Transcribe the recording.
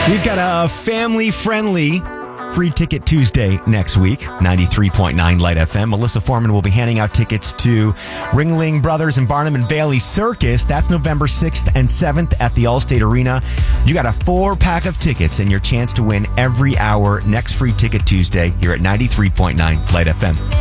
We've got a family-friendly Free Ticket Tuesday next week, 93.9 Light FM. Melissa Foreman will be handing out tickets to Ringling Brothers and Barnum and Bailey Circus. That's November 6th and 7th at the Allstate Arena. You got a 4-pack of tickets and your chance to win every hour next Free Ticket Tuesday here at 93.9 Light FM.